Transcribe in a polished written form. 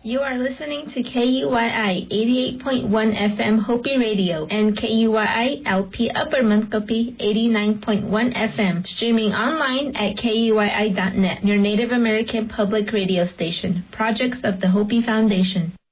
You are listening to KUYI 88.1 FM Hopi Radio and KUYI LP Upper Munkappi 89.1 FM, streaming online at KUYI.net, your Native American public radio station. Projects of the Hopi Foundation.